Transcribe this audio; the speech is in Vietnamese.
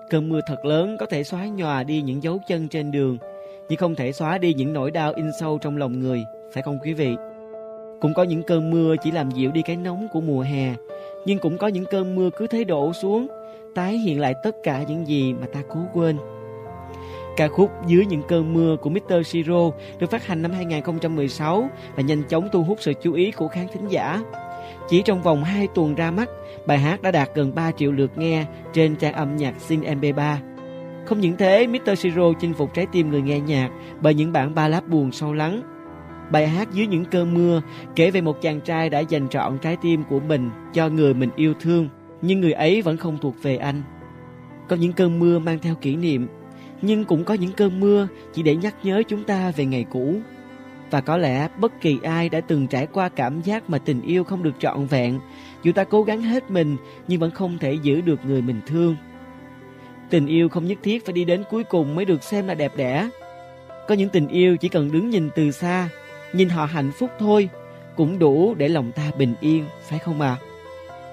Cơn mưa thật lớn có thể xóa nhòa đi những dấu chân trên đường, nhưng không thể xóa đi những nỗi đau in sâu trong lòng người, phải không quý vị? Cũng có những cơn mưa chỉ làm dịu đi cái nóng của mùa hè, nhưng cũng có những cơn mưa cứ thế đổ xuống, tái hiện lại tất cả những gì mà ta cố quên. Ca khúc Dưới những cơn mưa của Mr. Siro được phát hành năm 2016 và nhanh chóng thu hút sự chú ý của khán thính giả. Chỉ trong vòng 2 tuần ra mắt, bài hát đã đạt gần 3 triệu lượt nghe trên trang âm nhạc Zing MP3. Không những thế, Mr. Siro chinh phục trái tim người nghe nhạc bởi những bản ballad buồn sâu lắng. Bài hát Dưới những cơn mưa kể về một chàng trai đã dành trọn trái tim của mình cho người mình yêu thương, nhưng người ấy vẫn không thuộc về anh. Có những cơn mưa mang theo kỷ niệm, nhưng cũng có những cơn mưa chỉ để nhắc nhớ chúng ta về ngày cũ. Và có lẽ bất kỳ ai đã từng trải qua cảm giác mà tình yêu không được trọn vẹn, dù ta cố gắng hết mình nhưng vẫn không thể giữ được người mình thương. Tình yêu không nhất thiết phải đi đến cuối cùng mới được xem là đẹp đẽ. Có những tình yêu chỉ cần đứng nhìn từ xa, nhìn họ hạnh phúc thôi, cũng đủ để lòng ta bình yên, phải không ạ?